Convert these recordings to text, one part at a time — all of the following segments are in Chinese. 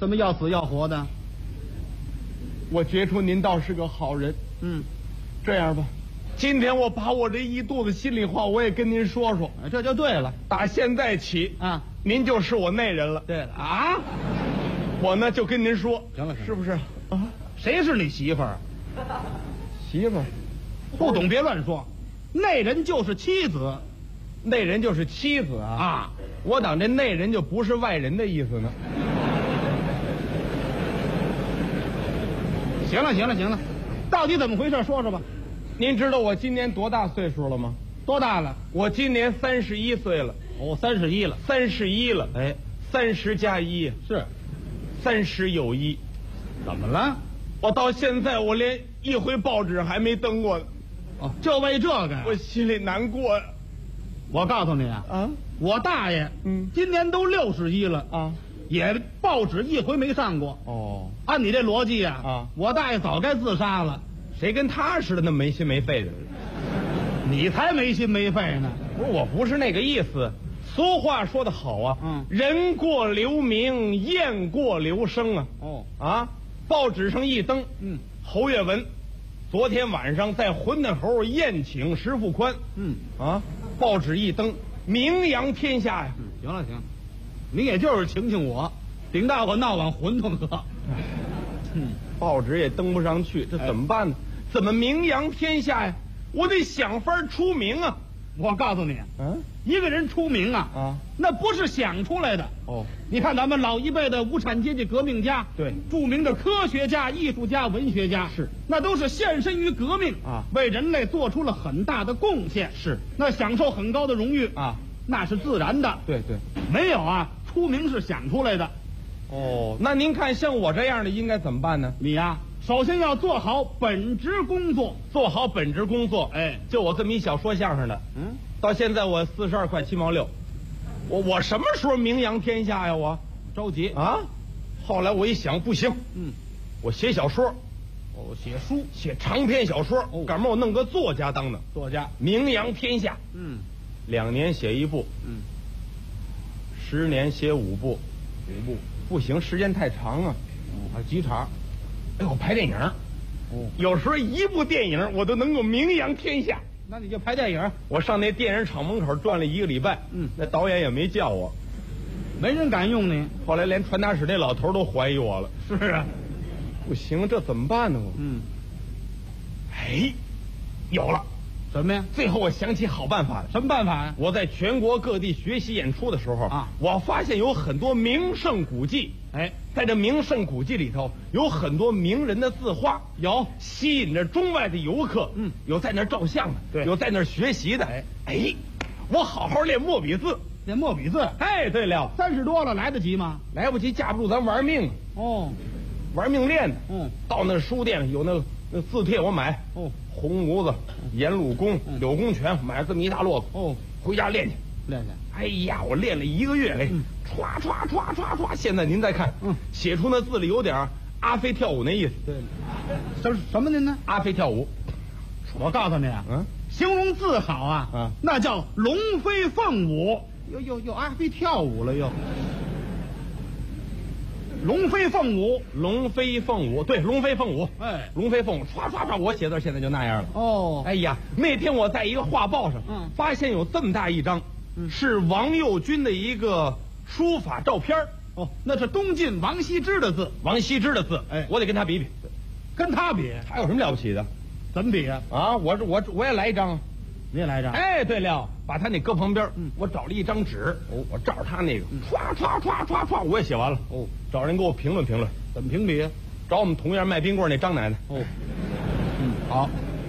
怎么要死要活的？ 我觉出您倒是个好人。这样吧，今天我把我这一肚子心里话我也跟您说说。 这就对了。 打现在起啊， 您就是我内人了。 对了啊， 我呢就跟您说， 行了， 是不是？啊， 谁是你媳妇儿？ 媳妇儿， 不懂别乱说。内人就是妻子， 内人就是妻子啊。我当这内人就不是外人的意思呢。 行了，到底怎么回事？说说吧。 您知道我今年多大岁数了吗？ 多大了？ 我今年31岁了。 哦，31了。 31了。 哎 ，30加1 是 30有1。 怎么了？ 我到现在我连一回报纸还没登过呢。 哦，就为这个呀？ 我心里难过呀。 我告诉你啊，我大爷今年都61了啊，也报纸一回没上过。 哦， 按你这逻辑啊，我大爷早该自杀了。 谁跟他似的那么没心没肺的？ 你才没心没肺呢！ 不是，我不是那个意思。俗话说得好啊，人过留名，雁过留声啊。报纸上一登，侯月文昨天晚上在混蛋猴宴请石富宽。报纸一登，名扬天下呀。 行了，你也就是请我，顶到我闹碗馄饨喝。 报纸也登不上去，这怎么办呢？怎么名扬天下呀？我得想法出名啊！ 我告诉你，一个人出名啊，那不是想出来的。你看咱们老一辈的无产阶级革命家， 对， 著名的科学家、艺术家、文学家，是那都是献身于革命啊，为人类做出了很大的贡献，是那享受很高的荣誉啊，那是自然的。 对， 没有出名是想出来的。 那您看像我这样的应该怎么办呢？ 你首先要做好本职工作， 就我这么一小说相声的，到现在我42块7毛6，我什么时候名扬天下呀？我着急啊！后来我一想，不行，我写小说， 写书， 写长篇小说，赶明儿我弄个作家当的作家， 名扬天下。2年写1部，10年写5部，不行，时间太长啊， 还几场。 我拍电影，有时候一部电影我都能够名扬天下。 那你就拍电影， 我上那电影厂门口转了1个礼拜，那导演也没叫我， 没人敢用你。 后来连传达室那老头都怀疑我了。 是啊， 不行，这怎么办呢？有了， 什么呀？ 最后我想起好办法了。 什么办法呀？ 我在全国各地学习演出的时候我发现有很多名胜古迹。在这名胜古迹里头有很多名人的字画，有吸引着中外的游客，有在那儿照相的，对，有在那儿学习的。我好好练墨笔字， 练墨笔字。 对了 ，30多了来得及吗？ 来不及，架不住咱玩命。玩命练的。到那书店有那字帖我买。红炉子、颜鲁公、柳公权，买了这么一大摞子。回家练去。我练了1个月，唰唰唰唰唰，现在您再看，写出那字里有点阿飞跳舞那意思。 对，什么呢？ 阿飞跳舞。 我告诉你形容字好那叫龙飞凤舞。又阿飞跳舞了又。龙飞凤舞， 对，龙飞凤舞，龙飞凤舞，唰唰唰，我写字现在就那样了。那天我在一个画报上，发现有这么大一张，是王右军的一个书法照片。 那是东晋王羲之的字。 我得跟他比比。 跟他比， 他有什么了不起的？ 怎么比啊？ 我也来一张。 你也来一张？ 对了，把他那搁旁边。我找了一张纸，我照着他那个，唰唰唰唰唰，我也写完了。找人给我评论评论。 怎么评比？ 找我们同院卖冰棍那张奶奶。 好。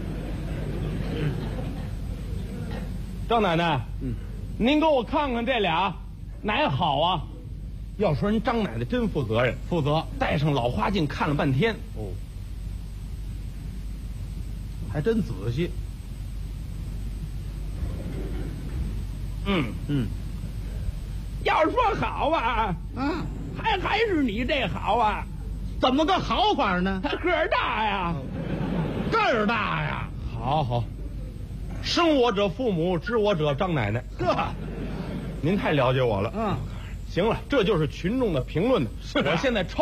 张奶奶，您给我看看这俩，哪好啊？要说人张奶奶真负责任，戴上老花镜看了半天。 还真仔细。 要说好还是你这好啊？ 怎么个好法呢？ 他个儿大呀， 个儿大呀。 好，生我者父母，知我者张奶奶。您太了解我了。行了，这就是群众的评论呢。我现在